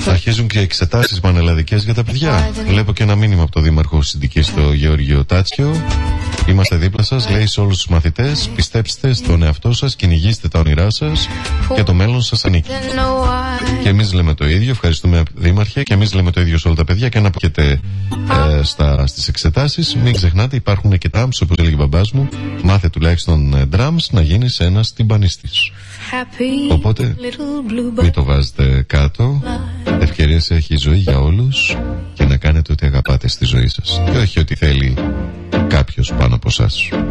Αρχίζουν και εξετάσεις πανελλαδικές για τα παιδιά. Βλέπω και ένα μήνυμα από το Δήμαρχο Συντικής, το Γεώργιο Τάτσιο. Είμαστε δίπλα σας, λέει σε όλους τους μαθητές. Πιστέψτε στον εαυτό σας, κυνηγήστε τα όνειρά σας και το μέλλον σας ανήκει. Και εμείς λέμε το ίδιο. Ευχαριστούμε, Δήμαρχε. Και εμείς λέμε το ίδιο σε όλα τα παιδιά. Και αν αποκαίτε στις εξετάσεις, μην ξεχνάτε, υπάρχουν και drums, όπως έλεγε ο μπαμπάς μου. Μάθε τουλάχιστον drums να γίνεις ένας τυμπανιστής. Οπότε μην το βάζετε κάτω. Ευκαιρίες έχει η ζωή για όλους και να κάνετε ό,τι αγαπάτε στη ζωή σας και όχι ό,τι θέλει κάποιος πάνω από εσάς.